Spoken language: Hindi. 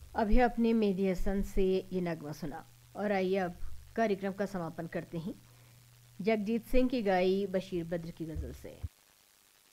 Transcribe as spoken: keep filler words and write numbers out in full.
अभी आपने मेहदी हसन से ये नगमा सुना और आइए अब कार्यक्रम का समापन करते हैं जगजीत सिंह की गाई बशीर बद्र की गज़ल से।